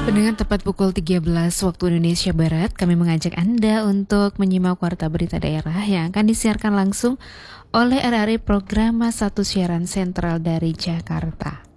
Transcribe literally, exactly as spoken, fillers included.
Pendengar, tepat pukul tiga belas waktu Indonesia Barat, kami mengajak Anda untuk menyimak Warta Berita Daerah yang akan disiarkan langsung oleh R R I Programa satu Siaran Sentral dari Jakarta.